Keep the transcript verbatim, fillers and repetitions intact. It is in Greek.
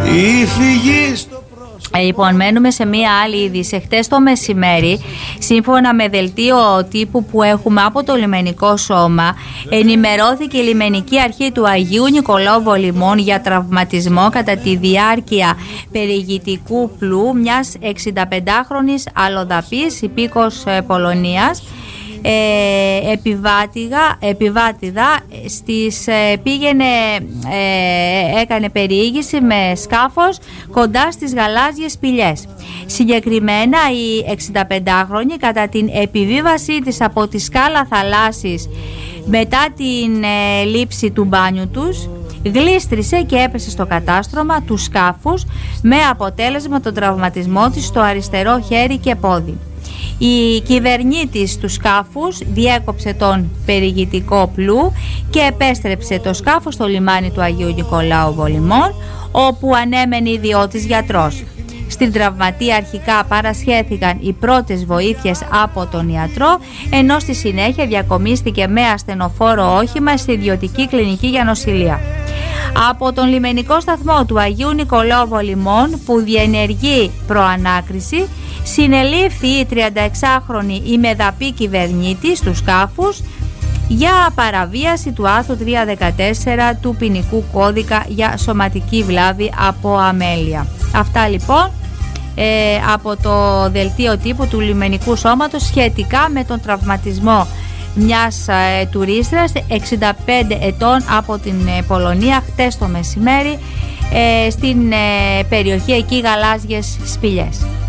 Η φυγή στο πρόσωπο. Λοιπόν, μένουμε σε μία άλλη είδηση. Χτες το μεσημέρι, σύμφωνα με δελτίο τύπου που έχουμε από το λιμενικό σώμα, ενημερώθηκε η λιμενική αρχή του Αγίου Νικολάου Βολιμών για τραυματισμό κατά τη διάρκεια περιηγητικού πλού μιας εξηνταπεντάχρονης αλλοδαπής υπήκος Πολωνίας. Ε, επιβάτηδα, επιβάτηδα στις, ε, πήγαινε, ε, έκανε περιήγηση με σκάφος κοντά στις γαλάζιες σπηλιές. Συγκεκριμένα η εξηνταπεντάχρονη κατά την επιβίβασή της από τη σκάλα θαλάσσης μετά την ε, λήψη του μπάνιου τους, γλίστρισε και έπεσε στο κατάστρωμα του σκάφους με αποτέλεσμα τον τραυματισμό της στο αριστερό χέρι και πόδι. Η κυβερνήτης του σκάφους διέκοψε τον περιηγητικό πλού και επέστρεψε το σκάφος στο λιμάνι του Αγίου Νικολάου Βολιμών, όπου ανέμενε ιδιώτης γιατρός. Στην τραυματία αρχικά παρασχέθηκαν οι πρώτες βοήθειες από τον ιατρό, ενώ στη συνέχεια διακομίστηκε με ασθενοφόρο όχημα στη ιδιωτική κλινική για νοσηλεία. Από τον λιμενικό σταθμό του Αγίου Νικολάου Βολιμών, που διενεργεί προανάκριση, συνελήφθη η τριανταεξάχρονη ημεδαπή κυβερνήτης του σκάφους για παραβίαση του άρθρου τριακόσια δεκατέσσερα του ποινικού κώδικα για σωματική βλάβη από αμέλεια. Αυτά λοιπόν ε, από το δελτίο τύπου του λιμενικού σώματος σχετικά με τον τραυματισμό μιας ε, τουρίστρας εξήντα πέντε ετών από την ε, Πολωνία χτες το μεσημέρι ε, στην ε, περιοχή εκεί Γαλάζιες Σπηλιές.